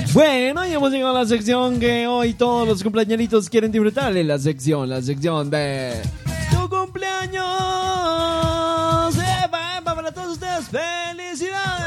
Bueno, y hemos llegado a la sección que hoy todos los cumpleañeritos quieren disfrutar. La sección de tu cumpleaños. ¡Epa, epa! Para todos ustedes, ¡felicidades!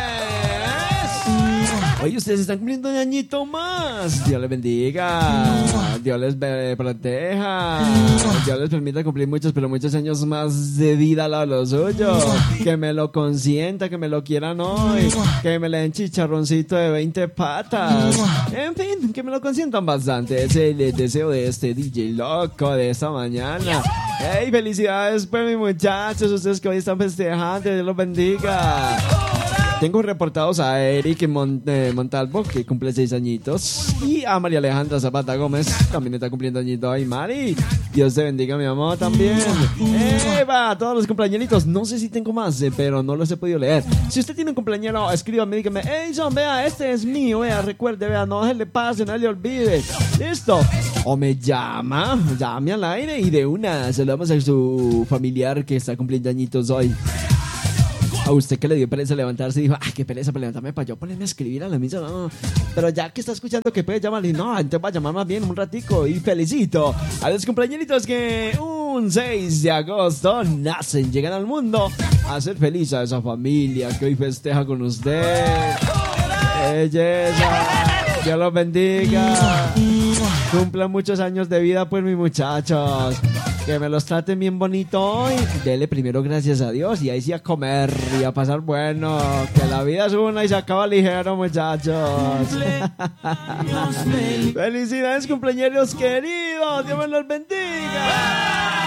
Hoy ustedes están cumpliendo un añito más. Dios les bendiga. Dios les proteja. Dios les permita cumplir muchos, pero muchos años más de vida a lo suyo. Que me lo consienta, que me lo quieran hoy. Que me le den chicharroncito de 20 patas. En fin, que me lo consientan bastante. Ese es el deseo de este DJ loco de esta mañana. ¡Hey! Felicidades pues mis muchachos, ustedes que hoy están festejando. Dios los bendiga. Tengo reportados a Eric Montalvo, que cumple 6 añitos, y a María Alejandra Zapata Gómez, también está cumpliendo añito hoy. Mari, Dios te bendiga, mi amor, también. ¡Eva! Todos los cumpleañeritos. No sé si tengo más, pero no los he podido leer. Si usted tiene un cumpleañero, escríbame, dígame: hey, John, vea, este es mío, vea, recuerde, vea, no se le pase, no le olvide. ¿Listo? O me llame al aire y de una saludamos a su familiar que está cumpliendo añitos hoy. A usted que le dio pereza levantarse y dijo: ay, qué pereza para levantarme para yo ponerme a escribir a la misa, no. Pero ya que está escuchando que puede llamarle, no, entonces va a llamar más bien un ratico. Y felicito a los cumpleañeritos que un 6 de agosto nacen, llegan al mundo a ser feliz a esa familia que hoy festeja con usted. Belleza, Dios los bendiga. Cumplan muchos años de vida pues mis muchachos. Que me los traten bien bonito hoy. Dele primero gracias a Dios y ahí sí a comer y a pasar bueno. Que la vida es una y se acaba ligero, muchachos. Felicidades, cumpleañeros queridos. Dios me los bendiga.